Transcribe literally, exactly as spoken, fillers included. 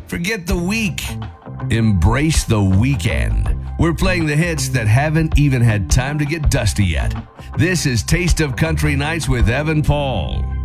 Forget the week. Embrace the weekend. We're playing the hits that haven't even had time to get dusty yet. This is Taste of Country Nights with Evan Paul.